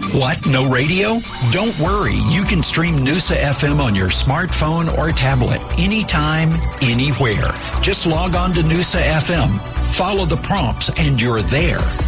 What? No radio? Don't worry. You can stream Noosa FM on your smartphone or tablet anytime, anywhere. Just log on to Noosa FM, follow the prompts, and you're there.